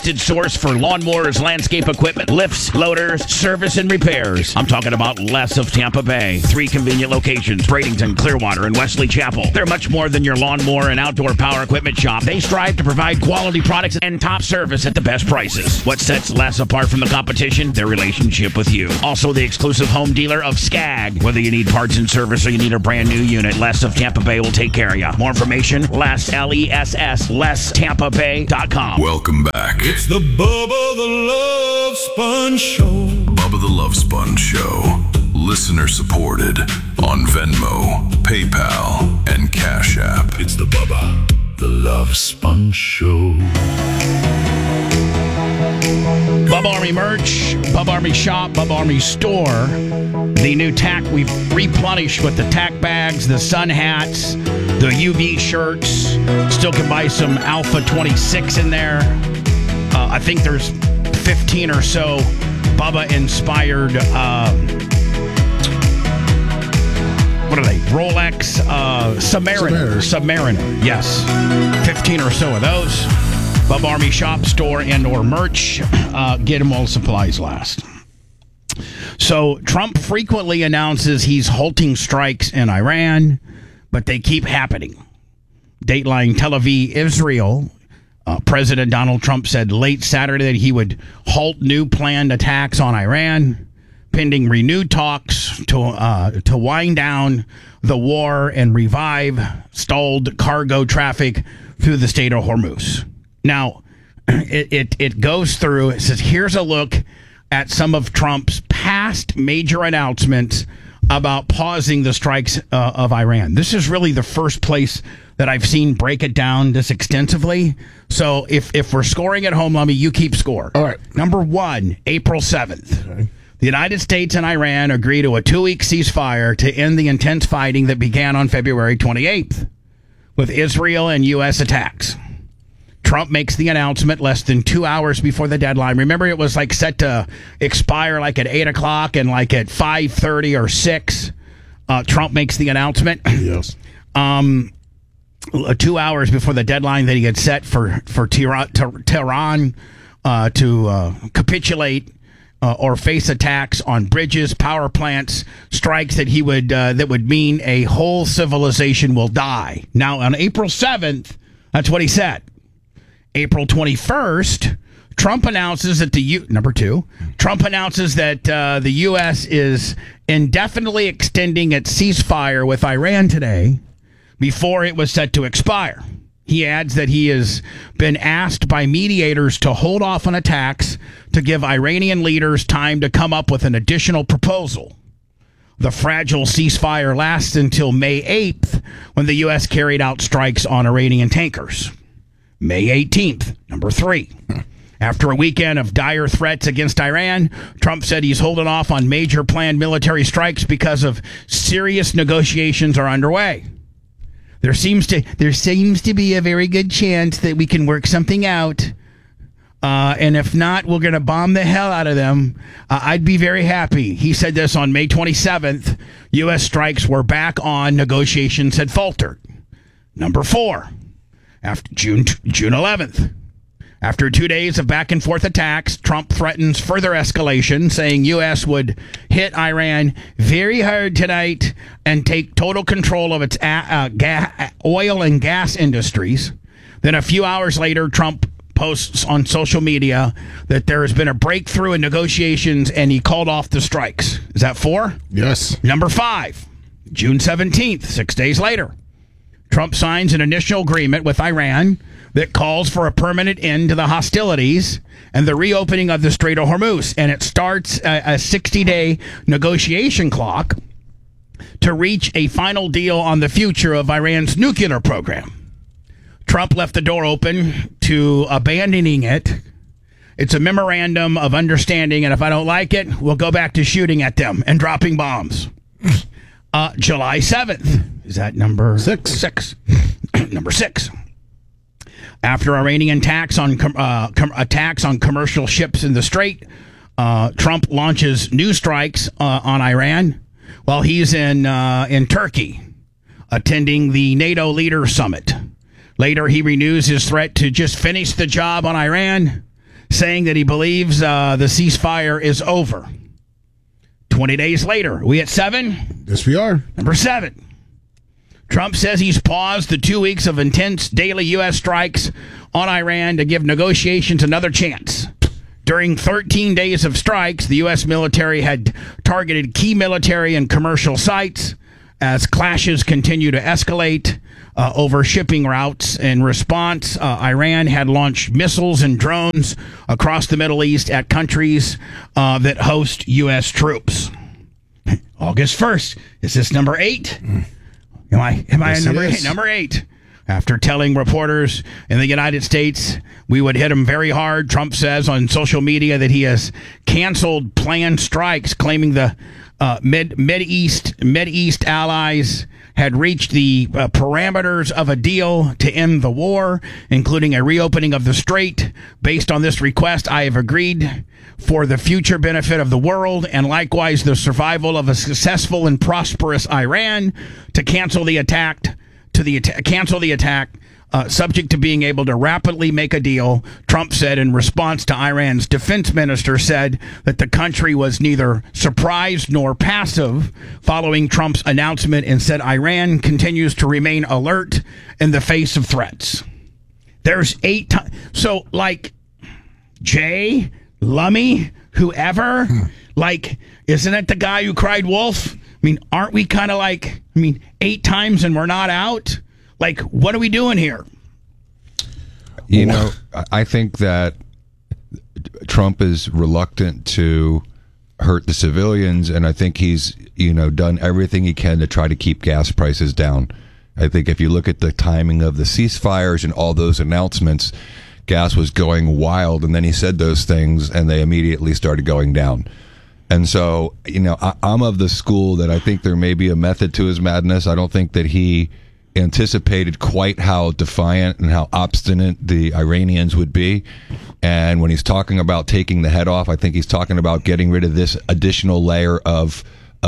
source for lawnmowers, landscape equipment, lifts, loaders, service, and repairs. I'm talking about Les of Tampa Bay. 3 convenient locations, Bradenton, Clearwater, and Wesley Chapel. They're much more than your lawnmower and outdoor power equipment shop. They strive to provide quality products and top service at the best prices. What sets Les apart from the competition? Their relationship with you. Also, the exclusive home dealer of Skag. Whether you need parts and service or you need a brand new unit, Les of Tampa Bay will take care of you. More information, Les, L-E-S-S, LesTampaBay.com. Welcome back. It's the Bubba the Love Sponge Show. Bubba the Love Sponge Show. Listener supported on Venmo, PayPal, and Cash App. It's the Bubba the Love Sponge Show. Bubba Army merch, Bubba Army shop, Bubba Army store. The new tack we've replenished with the tack bags, the sun hats, the UV shirts. Still can buy some Alpha 26 in there. I think there's 15 or so Bubba-inspired, what are they? Rolex Submariner. Yes. 15 or so of those. Bubba Army shop, store, and or merch. Get them while supplies last. So Trump frequently announces he's halting strikes in Iran, but they keep happening. Dateline Tel Aviv, Israel. President Donald Trump said late Saturday that he would halt new planned attacks on Iran, pending renewed talks to wind down the war and revive stalled cargo traffic through the Strait of Hormuz. Now, it goes through, it says, here's a look at some of Trump's past major announcements about pausing the strikes of Iran. This is really the first place that I've seen break it down this extensively. So if we're scoring at home, Lummy, you keep score. All right. Number 1, April 7th. Okay. The United States and Iran agree to a 2-week ceasefire to end the intense fighting that began on February 28th with Israel and U.S. attacks. Trump makes the announcement less than 2 hours before the deadline. Remember, it was like set to expire like at 8 o'clock and like at 5:30 or 6. Trump makes the announcement. Yes. 2 hours before the deadline that he had set for Tehran to capitulate or face attacks on bridges, power plants, strikes that he would that would mean a whole civilization will die. Now, on April 7th, that's what he said. April 21st, Trump announces that Trump announces that the U.S. is indefinitely extending its ceasefire with Iran today before it was set to expire. He adds that he has been asked by mediators to hold off on attacks to give Iranian leaders time to come up with an additional proposal. The fragile ceasefire lasts until May 8th, when the U.S. carried out strikes on Iranian tankers. May 18th, number 3. After a weekend of dire threats against Iran, Trump said he's holding off on major planned military strikes because of serious negotiations are underway. There seems to be a very good chance that we can work something out. And if not, we're going to bomb the hell out of them. I'd be very happy. He said this on May 27th. U.S. strikes were back on. Negotiations had faltered. Number 4. After June 11th. After 2 days of back-and-forth attacks, Trump threatens further escalation, saying U.S. would hit Iran very hard tonight and take total control of its oil and gas industries. Then a few hours later, Trump posts on social media that there has been a breakthrough in negotiations and he called off the strikes. Is that 4? Yes. Number 5, June 17th, 6 days later. Trump signs an initial agreement with Iran that calls for a permanent end to the hostilities and the reopening of the Strait of Hormuz. And it starts a 60-day negotiation clock to reach a final deal on the future of Iran's nuclear program. Trump left the door open to abandoning it. It's a memorandum of understanding, and if I don't like it, we'll go back to shooting at them and dropping bombs. July 7th. Is that number 6? Number 6. After Iranian attacks on commercial ships in the Strait, Trump launches new strikes on Iran while he's in Turkey, attending the NATO Leaders Summit. Later, he renews his threat to just finish the job on Iran saying that he believes the ceasefire is over. 20 days later, we at 7? Yes, we are. Number 7. Trump says he's paused the 2 weeks of intense daily U.S. strikes on Iran to give negotiations another chance. During 13 days of strikes, the U.S. military had targeted key military and commercial sites as clashes continue to escalate over shipping routes. In response, Iran had launched missiles and drones across the Middle East at countries that host U.S. troops. August 1st. Is this number 8? Am I Yes, at number it 8? is. Number 8. After telling reporters in the United States we would hit him very hard, Trump says on social media that he has canceled planned strikes, claiming the Mid-East allies had reached the parameters of a deal to end the war, including a reopening of the strait. Based on this request, I have agreed for the future benefit of the world and likewise the survival of a successful and prosperous Iran to cancel the attack. Subject to being able to rapidly make a deal, Trump said in response to Iran's defense minister said that the country was neither surprised nor passive following Trump's announcement and said Iran continues to remain alert in the face of threats. There's 8 times. So, like, Jay, Lummy, whoever, like, isn't it the guy who cried wolf? I mean, aren't we kind of like, 8 times and we're not out? Like, what are we doing here? You know, I think that Trump is reluctant to hurt the civilians, and I think he's, done everything he can to try to keep gas prices down. I think if you look at the timing of the ceasefires and all those announcements, gas was going wild, and then he said those things, and they immediately started going down. And so, I'm of the school that I think there may be a method to his madness. I don't think that he anticipated quite how defiant and how obstinate the Iranians would be. And when he's talking about taking the head off, I think he's talking about getting rid of this additional layer of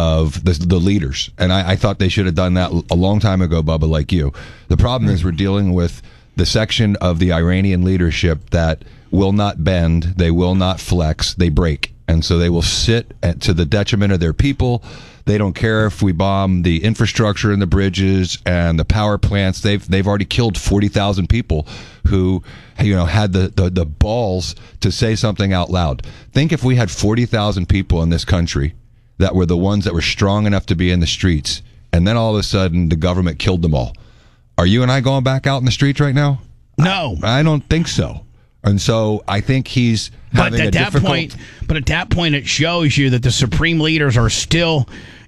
the leaders. And I thought they should have done that a long time ago, Bubba, like you. The problem is we're dealing with the section of the Iranian leadership that will not bend, they will not flex, they break. And so they will sit to the detriment of their people. They don't care if we bomb the infrastructure and the bridges and the power plants. They've already killed 40,000 people who, had the balls to say something out loud. Think if we had 40,000 people in this country that were the ones that were strong enough to be in the streets, and then all of a sudden the government killed them all. Are you and I going back out in the streets right now? No. I don't think so. And so I think he's having a difficult... But at that point, it shows you that the supreme leaders are still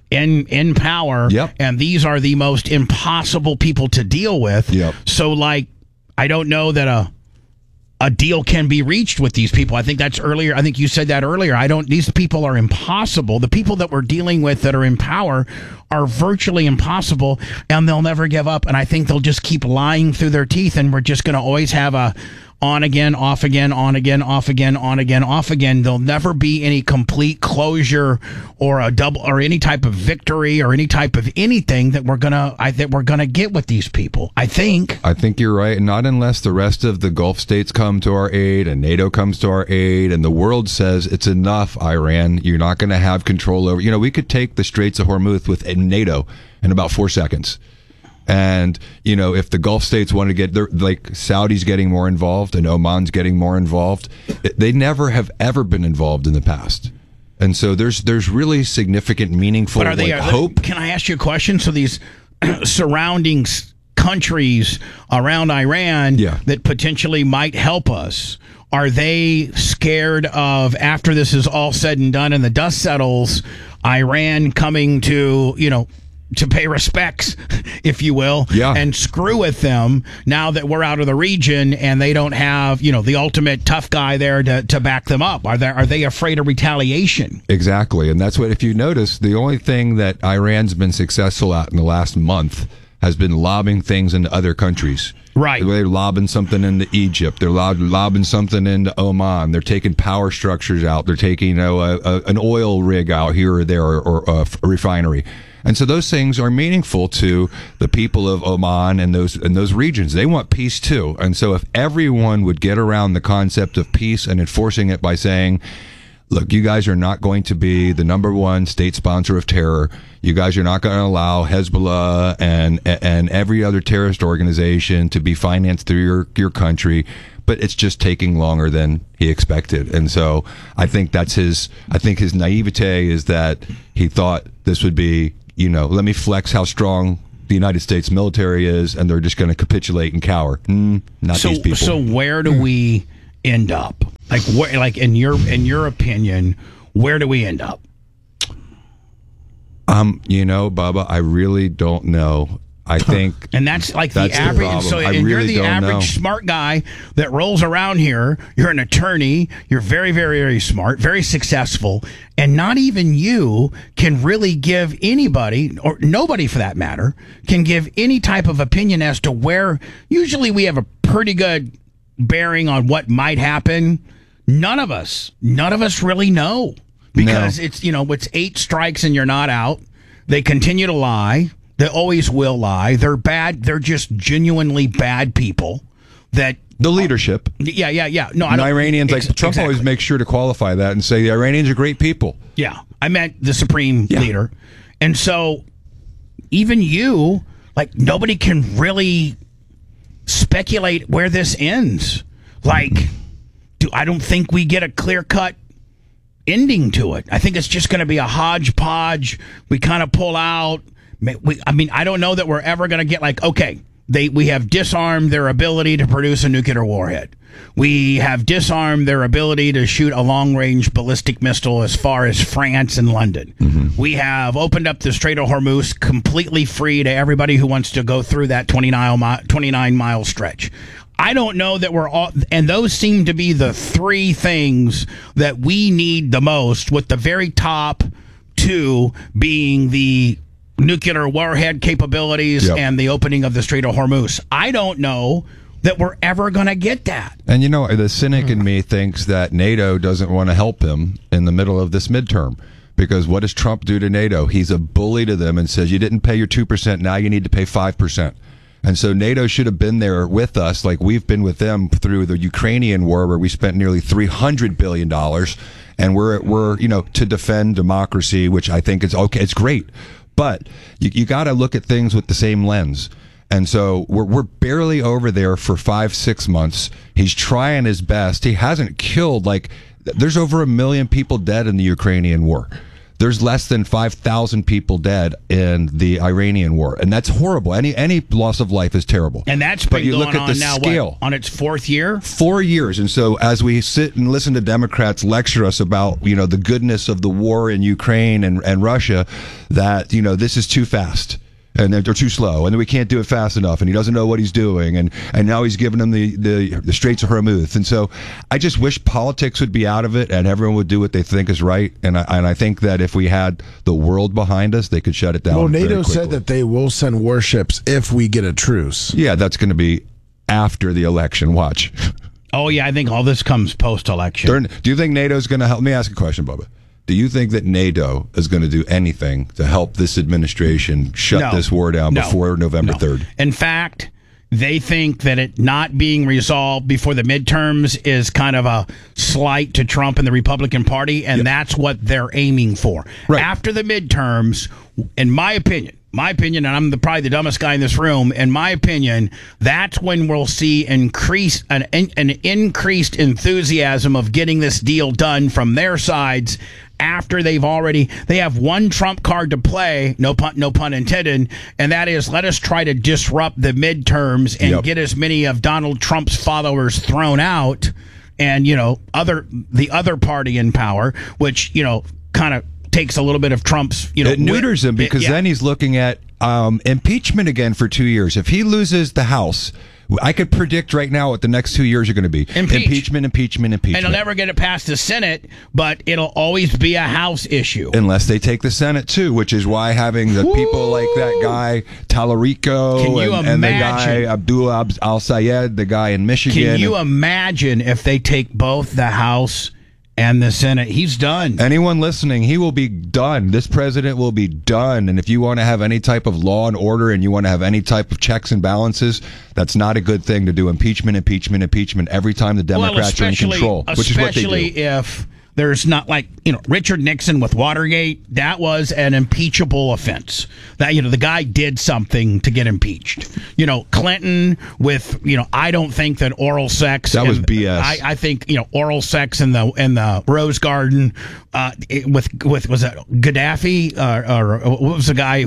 in power, Yep. and these are the most impossible people to deal with. Yep. So, like, I don't know that a deal can be reached with these people. I think that's earlier. I think you said that earlier. These people are impossible. The people that we're dealing with that are in power are virtually impossible, and they'll never give up. And I think they'll just keep lying through their teeth, and we're just going to always have a on again, off again, on again, off again, on again, off again. There'll never be any complete closure or a double or any type of victory or any type of anything that we're gonna get with these people. I think you're right. Not unless the rest of the Gulf states come to our aid and NATO comes to our aid and the world says it's enough, Iran. You're not going to have control over. We could take the Straits of Hormuz with NATO in about 4 seconds. And, if the Gulf states want to get, like Saudi's getting more involved and Oman's getting more involved, they never have ever been involved in the past. And so there's really significant, meaningful hope. Can I ask you a question? So these surrounding countries around Iran that potentially might help us, are they scared of, after this is all said and done and the dust settles, Iran coming to, to pay respects, if you will, and screw with them now that we're out of the region and they don't have, the ultimate tough guy there to back them up? Are they afraid of retaliation? Exactly. And that's what, if you notice, the only thing that Iran's been successful at in the last month has been lobbing things into other countries. Right. They're lobbing something into Egypt. They're lobbing something into Oman. They're taking power structures out. They're taking an oil rig out here or there, or a refinery. And so those things are meaningful to the people of Oman and those regions. They want peace too. And so if everyone would get around the concept of peace and enforcing it by saying, look, you guys are not going to be the number one state sponsor of terror. You guys are not going to allow Hezbollah and every other terrorist organization to be financed through your country. But it's just taking longer than he expected. And so I think his naivete is that he thought this would be, let me flex how strong the United States military is, and they're just going to capitulate and cower. Not these people. So where do we end up? Like in your opinion, where do we end up? Bubba, I really don't know. I think, and that's like the that's average. The So, and really you're the don't average know. smart guy that rolls around here. You're an attorney. You're very, very, very smart, very successful, and not even you can really give anybody, or nobody for that matter, can give any type of opinion as to where. Usually, we have a pretty good bearing on what might happen. None of us really know, because it's 8 strikes and you're not out. They continue to lie. They always will lie. They're bad. They're just genuinely bad people. That the leadership. Yeah. No, I and don't. Iranians, Trump always makes sure to qualify that and say the Iranians are great people. Yeah, I meant the supreme leader. And so even you, nobody can really speculate where this ends. I don't think we get a clear-cut ending to it. I think it's just going to be a hodgepodge. We kind of pull out. I don't know that we're ever going to get we have disarmed their ability to produce a nuclear warhead. We have disarmed their ability to shoot a long-range ballistic missile as far as France and London. Mm-hmm. We have opened up the Strait of Hormuz completely free to everybody who wants to go through that 29-mile stretch. I don't know that we're all, and those seem to be the 3 things that we need the most, with the very top 2 being the nuclear warhead capabilities and the opening of the Strait of Hormuz. I don't know that we're ever going to get that. And the cynic in me thinks that NATO doesn't want to help him in the middle of this midterm. Because what does Trump do to NATO? He's a bully to them and says, you didn't pay your 2%, now you need to pay 5%. And so NATO should have been there with us, like we've been with them through the Ukrainian war, where we spent nearly $300 billion. And we're to defend democracy, which I think is okay. It's great. But you got to look at things with the same lens. And so we're barely over there for 5-6 months. He's trying his best. He hasn't killed, there's over 1 million people dead in the Ukrainian war. There's less than 5,000 people dead in the Iranian war, and that's horrible. Any loss of life is terrible. And that's been going on now, on its 4th year? 4 years. And so as we sit and listen to Democrats lecture us about, the goodness of the war in Ukraine and Russia, that, this is too fast. And they're too slow, and we can't do it fast enough, and he doesn't know what he's doing, and now he's giving them the Straits of Hormuz. And so I just wish politics would be out of it, and everyone would do what they think is right. And I think that if we had the world behind us, they could shut it down. Well, NATO said that they will send warships if we get a truce. Yeah, that's going to be after the election. Watch. Oh, yeah, I think all this comes post-election. Do you think NATO's going to help? Let me ask a question, Bubba. Do you think that NATO is going to do anything to help this administration shut this war down before November 3rd? In fact, they think that it not being resolved before the midterms is kind of a slight to Trump and the Republican Party, and that's what they're aiming for. Right. After the midterms, in my opinion, and I'm probably the dumbest guy in this room, in my opinion, that's when we'll see an increased enthusiasm of getting this deal done from their sides, after they have one trump card to play, no pun intended, and that is, let us try to disrupt the midterms and get as many of Donald Trump's followers thrown out, and the other party in power, which kind of takes a little bit of Trump's, it neuters him, because then he's looking at impeachment again for 2 years. If he loses the House, I could predict right now what the next 2 years are going to be. Impeachment. And it'll never get it past the Senate, but it'll always be a House issue. Unless they take the Senate, too, which is why having the people like that guy, Tallarico, and the guy, Abdullah al-Sayed, the guy in Michigan. Can you imagine if they take both the House and the Senate? He's done. Anyone listening, he will be done. This president will be done. And if you want to have any type of law and order and you want to have any type of checks and balances, that's not a good thing to do. Impeachment every time the Democrats are in control, which is what they do. Especially if there's not, like, Richard Nixon with Watergate. That was an impeachable offense. That, the guy did something to get impeached. Clinton with, I don't think that oral sex. That was BS. I think, oral sex in the Rose Garden with was that Gaddafi or what was the guy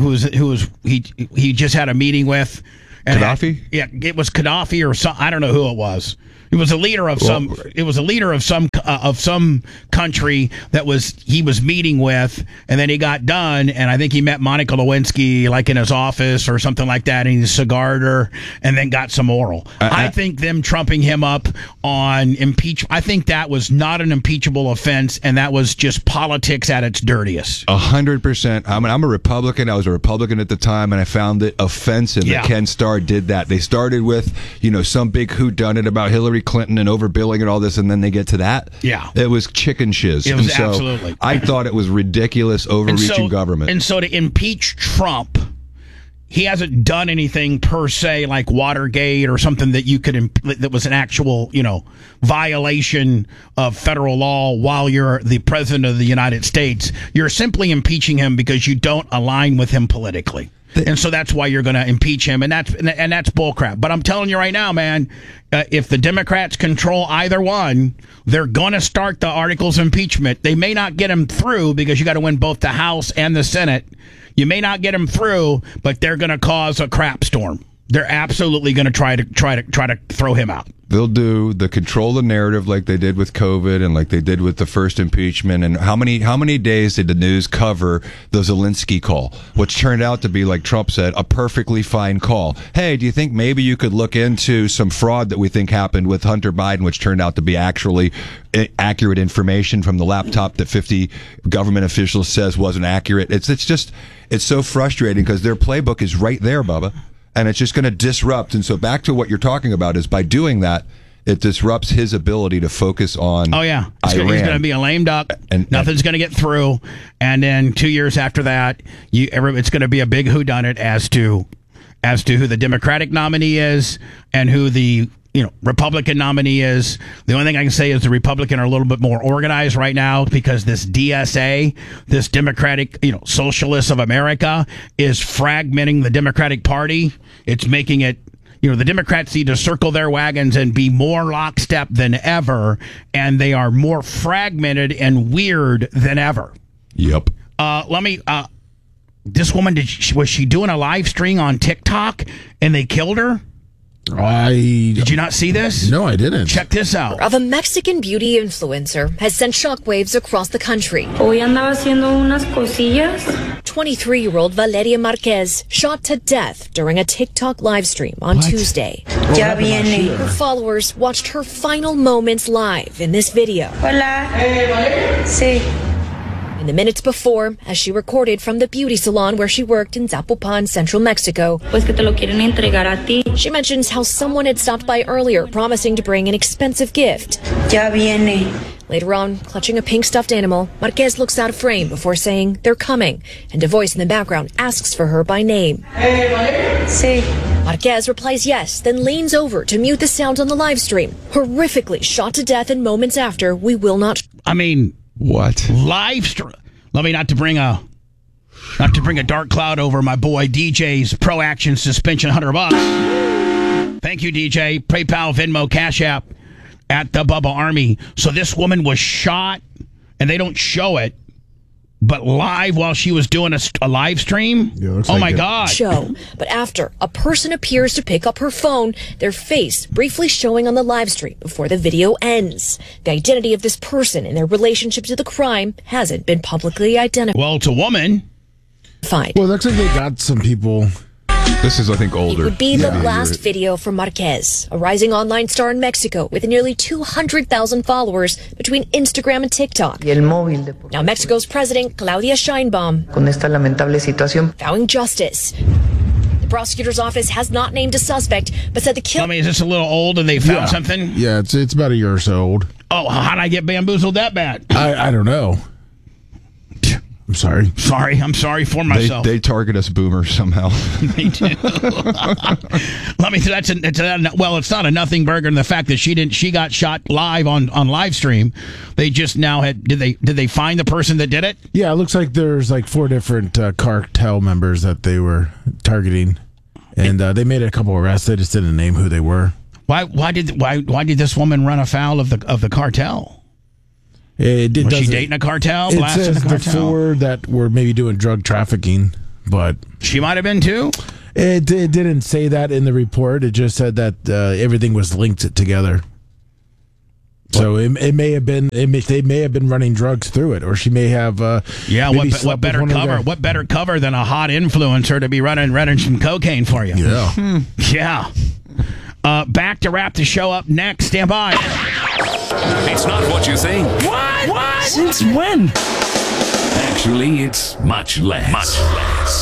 he just had a meeting with? Gaddafi? It was Gaddafi or some. I don't know who it was. It was a leader of some. It was a leader of some country that he was meeting with, and then he got done, and I think he met Monica Lewinsky like in his office or something like that, and he cigared her, and then got some oral. I think them trumping him up on impeachment. I think that was not an impeachable offense, and that was just politics at its dirtiest. 100%. I'm a Republican. I was a Republican at the time, and I found it offensive that Ken Starr did that. They started with some big whodunit about Hillary Clinton and overbilling and all this, and then they get to that. Yeah. It was chicken shiz. It was absolutely. I thought it was ridiculous, overreaching government. And so to impeach Trump, he hasn't done anything per se like Watergate or something that was an actual, violation of federal law while you're the president of the United States. You're simply impeaching him because you don't align with him politically. And so that's why you're going to impeach him, and that's bullcrap. But I'm telling you right now, man, if the Democrats control either one, they're going to start the articles of impeachment. They may not get them through because you got to win both the House and the Senate. You may not get them through, but they're going to cause a crap storm. They're absolutely going to try to throw him out. They'll do the control the narrative like they did with COVID and like they did with the first impeachment. And how many days did the news cover the Zelensky call, which turned out to be, like Trump said, a perfectly fine call? Hey, do you think maybe you could look into some fraud that we think happened with Hunter Biden, which turned out to be actually accurate information from the laptop that 50 government officials says wasn't accurate? It's so frustrating because their playbook is right there, Bubba. And it's just going to disrupt. And so back to what you're talking about is by doing that, it disrupts his ability to focus on Iran. He's going to be a lame duck. And nothing's going to get through. And then 2 years after that, it's going to be a big whodunit as to who the Democratic nominee is and who the Republican nominee is. The only thing I can say is the Republican are a little bit more organized right now because this DSA, this Democratic, Socialists of America, is fragmenting the Democratic Party. It's making it, the Democrats need to circle their wagons and be more lockstep than ever, and they are more fragmented and weird than ever. Yep. This woman, was she doing a live stream on TikTok and they killed her? Did you not see this? No, I didn't. Check this out. Of a Mexican beauty influencer has sent shockwaves across the country. Hoy andaba haciendo unas cosillas. 23-year-old Valeria Marquez shot to death during a TikTok live stream on Tuesday. Ya viene. Her followers watched her final moments live in this video. Hola. Sí. In the minutes before, as she recorded from the beauty salon where she worked in Zapopan, central Mexico. Pues que te lo quieren entregar a ti. She mentions how someone had stopped by earlier, promising to bring an expensive gift. Ya viene. Later on, clutching a pink stuffed animal, Marquez looks out of frame before saying, "They're coming," and a voice in the background asks for her by name. Sí. Marquez replies yes, then leans over to mute the sound on the live stream. Horrifically shot to death, and moments after, we will not... What? Live stream. Let me not to bring a dark cloud over my boy DJ's Pro Action suspension, $100. Thank you, DJ. PayPal, Venmo, Cash App at the Bubba Army. So this woman was shot, and they don't show it, but live while she was doing a live stream? My God. Show. But after, a person appears to pick up her phone, their face briefly showing on the live stream before the video ends. The identity of this person and their relationship to the crime hasn't been publicly identified. Well, it's a woman. Well, it looks like they got some people This is, I think, older. It would be the last video from Marquez, a rising online star in Mexico with nearly 200,000 followers between Instagram and TikTok. Y el móvil de Now Mexico's president, Claudia Sheinbaum, con esta lamentable situación. vowing justice. The prosecutor's office has not named a suspect, but said the Tell killer... me, is this a little old and they found something? Yeah, it's about a year or so old. Oh, how'd I get bamboozled that bad? I don't know. I'm sorry. I'm sorry for myself. They target us boomers somehow. They do. Let me. Well, it's not a nothing burger in the fact that she got shot live on live stream. They just now had. Did they find the person that did it? Yeah, it looks like there's like 4 different cartel members that they were targeting, and they made a couple arrests. They just didn't name who they were. Why did this woman run afoul of the cartel? Was she dating a cartel? It Blasting says the cartel? the 4 that were maybe doing drug trafficking, but She might have been too. it didn't say that in the report. It just said that everything was linked together. So it may have been they may have been running drugs through it, or she may have. What better cover? What better cover than a hot influencer to be running some cocaine for you? Yeah. Yeah. Back to wrap the show up next. Stand by. It's not what you think. What? Since when? Actually, it's much less.